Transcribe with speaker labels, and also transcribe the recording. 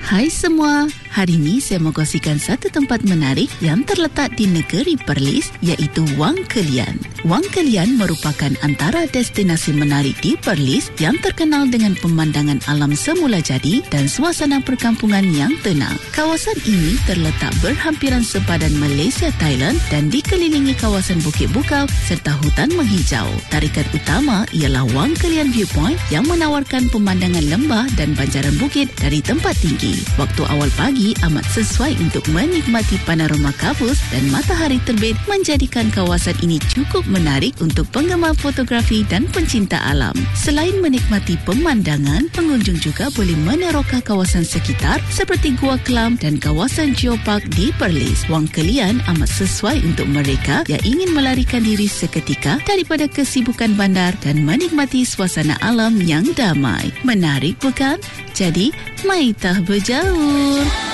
Speaker 1: Hai semua, hari ini saya mau kongsikan satu tempat menarik yang terletak di negeri Perlis, iaitu Wang Kelian. Wang Kelian merupakan antara destinasi menarik di Perlis yang terkenal dengan pemandangan alam semula jadi dan suasana perkampungan yang tenang. Kawasan ini terletak berhampiran sepadan Malaysia, Thailand dan dikelilingi kawasan Bukit Bukau serta hutan menghijau. Tarikan utama ialah Wang Kelian Viewpoint yang menawarkan pemandangan lembah dan banjaran bukit dari tempat tinggi. Waktu awal pagi amat sesuai untuk menikmati panorama kabus dan matahari terbit, menjadikan kawasan ini cukup menarik untuk penggemar fotografi dan pencinta alam. Selain menikmati pemandangan, pengunjung juga boleh meneroka kawasan sekitar seperti Gua Kelam dan kawasan Geopark di Perlis. Wang Kelian amat sesuai untuk mereka yang ingin melarikan diri seketika daripada kesibukan bandar dan menikmati suasana alam yang damai. Menarik bukan? Jadi, mai tah berjaur.